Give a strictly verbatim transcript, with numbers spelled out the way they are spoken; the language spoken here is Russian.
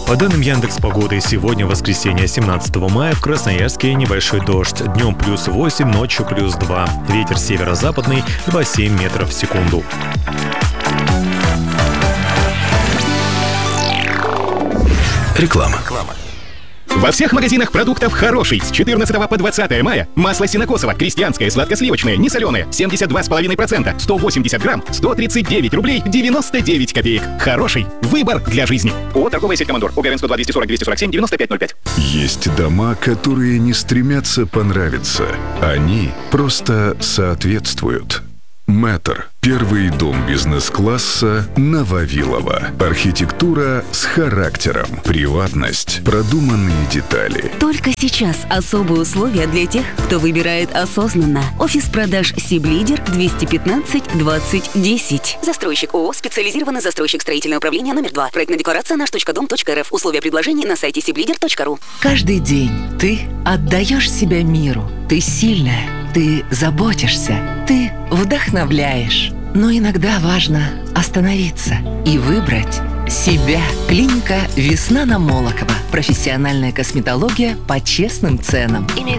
По данным Яндекс.Погоды, сегодня, воскресенье, семнадцатого мая, в Красноярске небольшой дождь. Днем плюс восемь, ночью плюс два. Ветер северо-западный два семь метров в секунду. Реклама. Во всех магазинах продуктов «Хороший» с четырнадцатого по двадцатое мая масло сенокосово крестьянское сладкосливочное несоленое семьдесят два и пять процента сто восемьдесят грамм сто тридцать девять рублей девяносто девять копеек. «Хороший» — выбор для жизни. ООО «Торговая сеть Командор». ОГРН сто два двести сорок двести сорок семь девяносто пять ноль пять. Есть дома, которые не стремятся понравиться. Они просто соответствуют. Мэтр. Первый дом бизнес-класса на Вавилова. Архитектура с характером. Приватность. Продуманные детали. Только сейчас особые условия для тех, кто выбирает осознанно. Офис продаж Сиблидер двести пятнадцать двадцать десять. Застройщик ООО «Специализированный застройщик строительного управления номер два». Проектная декларация наш точка дом точка рф. Условия предложений на сайте сиблидер точка ру. Каждый день ты отдаешь себя миру. Ты сильная. Ты заботишься. Ты вдохновляешь. Но иногда важно остановиться и выбрать себя. Клиника «Весна» на Молокова. Профессиональная косметология по честным ценам.